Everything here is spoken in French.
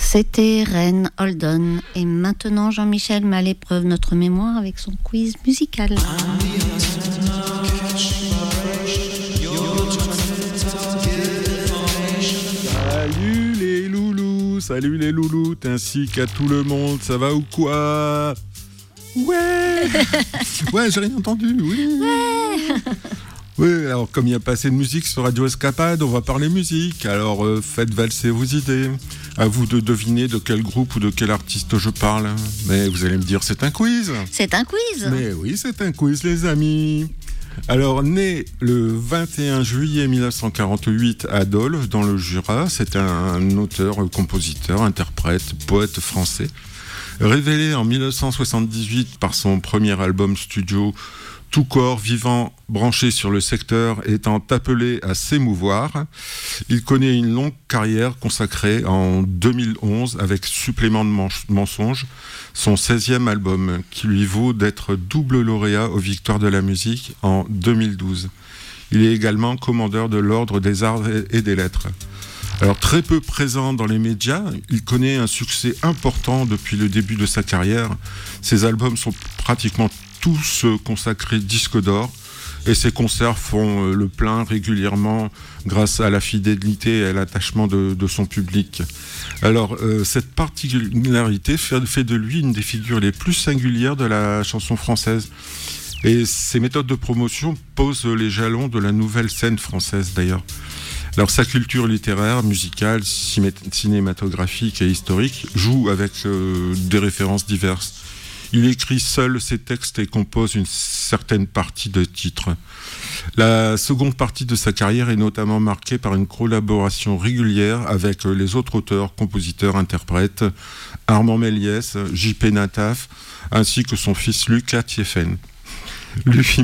C'était Reine Holden. Et maintenant, Jean-Michel met à l'épreuve notre mémoire avec son quiz musical. Salut les loulous, ainsi qu'à tout le monde, ça va ou quoi? Ouais. Ouais, j'ai rien entendu, oui. Ouais. Oui, alors comme il n'y a pas assez de musique sur Radio Escapade, on va parler musique. Alors faites valser vos idées. À vous de deviner de quel groupe ou de quel artiste je parle. Mais vous allez me dire, c'est un quiz. C'est un quiz. Mais oui, c'est un quiz, les amis. Alors, né le 21 juillet 1948 à Dole, dans le Jura, c'est un auteur, compositeur, interprète, poète français. Révélé en 1978 par son premier album studio, Tout corps vivant branché sur le secteur étant appelé à s'émouvoir, il connaît une longue carrière consacrée en 2011 avec Supplément de mensonges, son 16e album, qui lui vaut d'être double lauréat aux Victoires de la musique en 2012. Il est également commandeur de l'Ordre des Arts et des Lettres. Alors très peu présent dans les médias, il connaît un succès important depuis le début de sa carrière. Ses albums sont pratiquement tous consacrés disques d'or et ses concerts font le plein régulièrement grâce à la fidélité et à l'attachement de son public. Alors cette particularité fait de lui une des figures les plus singulières de la chanson française. Et ses méthodes de promotion posent les jalons de la nouvelle scène française d'ailleurs. Alors sa culture littéraire, musicale, cinématographique et historique joue avec des références diverses. Il écrit seul ses textes et compose une certaine partie de titres. La seconde partie de sa carrière est notamment marquée par une collaboration régulière avec les autres auteurs, compositeurs, interprètes, Armand Méliès, J.P. Nataf, ainsi que son fils Lucas Thiéfaine. Lui